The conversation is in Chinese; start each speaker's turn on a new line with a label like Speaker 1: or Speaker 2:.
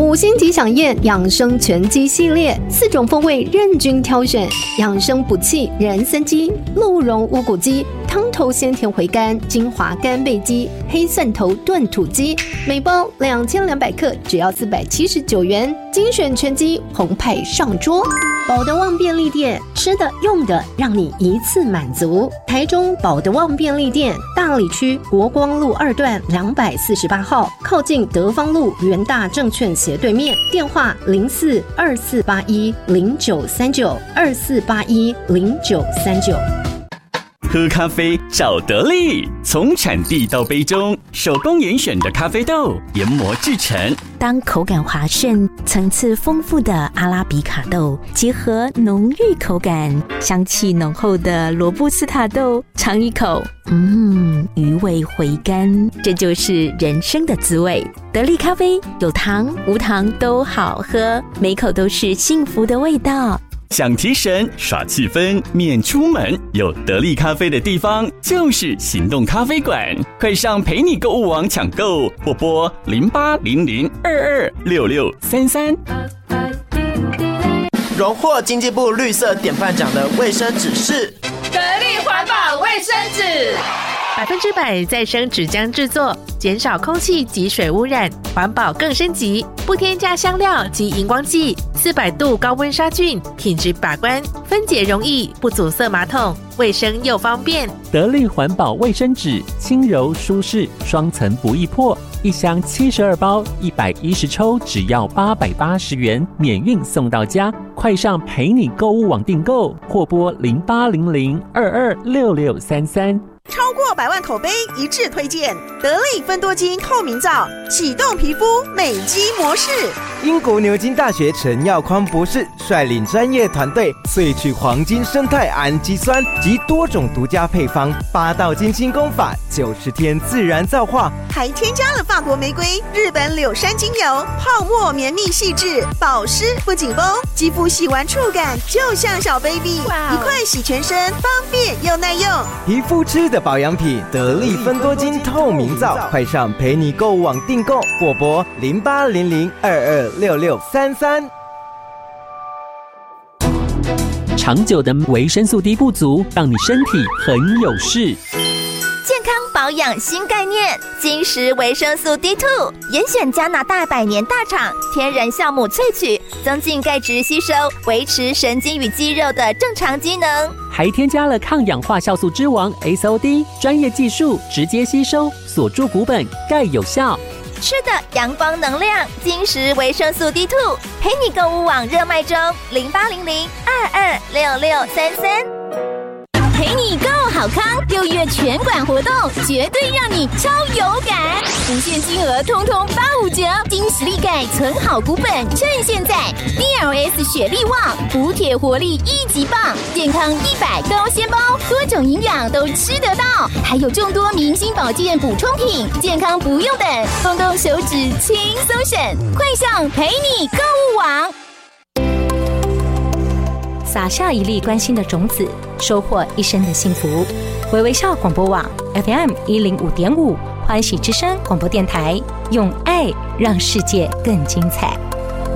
Speaker 1: 5星级飨宴养生全鸡系列，4种风味任君挑选，养生补气人参鸡、鹿茸乌骨鸡、汤头鲜甜回甘精华干贝鸡、黑蒜头炖土鸡，每包2200克，只要479元，精选全鸡澎湃上桌。保德旺便利店，吃的用的让你一次满足。台中保德旺便利店，大里区国光路2段248号，靠近德芳路元大证券斜对面，电话042481093924810939。
Speaker 2: 喝咖啡找得力，从产地到杯中，手工严选的咖啡豆研磨制成。
Speaker 3: 当口感滑顺、层次丰富的阿拉比卡豆结合浓郁口感、香气浓厚的罗布斯塔豆，尝一口，余味回甘，这就是人生的滋味。得力咖啡有糖无糖都好喝，每口都是幸福的味道。
Speaker 2: 想提神耍气氛免出门，有得力咖啡的地方就是行动咖啡馆，快上陪你购物网抢购，或拨0800226633。
Speaker 4: 荣获经济部绿色典范奖的卫生纸是
Speaker 5: 得力环保卫生纸
Speaker 6: ，100%再生纸浆制作，减少空气及水污染，环保更升级，不添加香料及荧光剂，400度高温杀菌，品质把关，分解容易，不阻塞马桶，卫生又方便。
Speaker 7: 得力环保卫生纸，轻柔舒适，双层不易破，一箱72包，110抽，只要880元，免运送到家。快上陪你购物网订购，或拨0800226633。
Speaker 8: 超过100万口碑一致推荐得力芬多精透明皂，启动皮肤美肌模式。
Speaker 9: 英国牛津大学陈耀匡博士率领专业团队萃取黄金生态氨基酸及多种独家配方，8道精心工法，90天自然皂化，
Speaker 8: 还添加了法国玫瑰、日本柳杉精油，泡沫绵密细致，保湿不紧绷，肌肤洗完触感就像小 baby， 一块洗全身，方便又耐用。
Speaker 9: 皮肤吃的保养品，得力芬多精透明皂，快上陪你购物网订购，或拨0800226633。
Speaker 7: 长久的维生素 D 不足，让你身体很有事。
Speaker 10: 健康保养新概念，金石维生素 D2， 严选加拿大100年大厂天然酵母萃取，增进钙质吸收，维持神经与肌肉的正常机能，
Speaker 7: 还添加了抗氧化酵素之王 SOD， 专业技术直接吸收，锁住骨本，钙有效。
Speaker 10: 吃的阳光能量，金石维生素 D2， 陪你购物网热卖中，0800226633。陪你购好康，6月全馆活动绝对让你超有感，无限金额通通85折，金实力钙存好股本，趁现在 DLS 雪力旺，补铁活力1级棒，健康100高纤包，多种营养都吃得到，还有众多明星保健补充品，健康不用等，动动手指轻松省，快上陪你购物网。
Speaker 3: 撒下一粒关心的种子，收获一生的幸福。微微笑广播网 FM105.5，欢喜之声广播电台，用爱让世界更精彩。